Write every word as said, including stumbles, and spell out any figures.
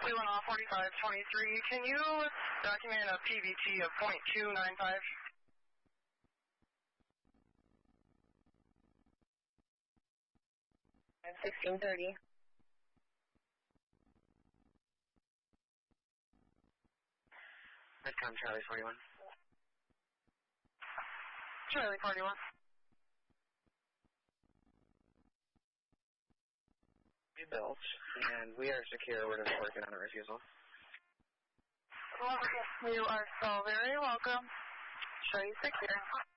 two one off forty-five twenty-three, can you document a P V T of point two nine five? sixteen thirty. Redcom Charlie forty-one. Charlie forty-one. We built, and we are secure. We're just working on a refusal. You are so very welcome. Charlie secure.